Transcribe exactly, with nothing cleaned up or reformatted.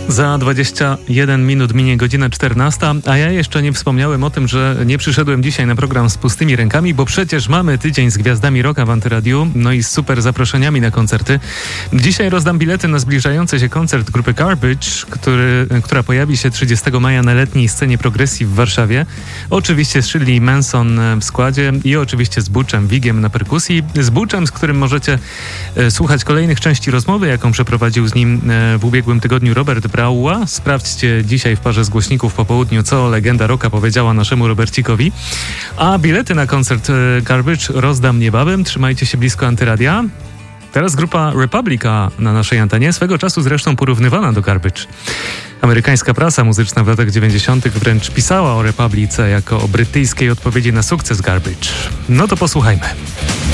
Za dwadzieścia jeden minut minie godzina czternasta, a ja jeszcze nie wspomniałem o tym, że nie przyszedłem dzisiaj na program z pustymi rękami, bo przecież mamy tydzień z gwiazdami rocka w Antyradiu, no i z super zaproszeniami na koncerty. Dzisiaj rozdam bilety na zbliżający się koncert grupy Garbage, który, która pojawi się trzydziestego maja na letniej scenie Progresji w Warszawie. Oczywiście z Shirley Manson w składzie i oczywiście z Butchem Vigiem na perkusji. Z Butchem, z którym możecie e, słuchać kolejnych części rozmowy, jaką przeprowadził z nim e, w ubiegłym tygodniu Robert Brauła. Sprawdźcie dzisiaj w parze z głośników po południu, co legenda rocka powiedziała naszemu Robercikowi. A bilety na koncert Garbage rozdam niebawem. Trzymajcie się blisko Antyradia. Teraz grupa Republica na naszej antenie, swego czasu zresztą porównywana do Garbage. Amerykańska prasa muzyczna w latach dziewięćdziesiątych wręcz pisała o Republice jako o brytyjskiej odpowiedzi na sukces Garbage. No to posłuchajmy.